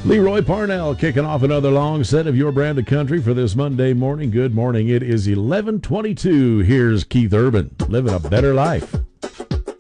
Leroy Parnell kicking off another long set of your brand of country for this Monday morning. Good morning. It is 11:22. Here's Keith Urban, living a better life.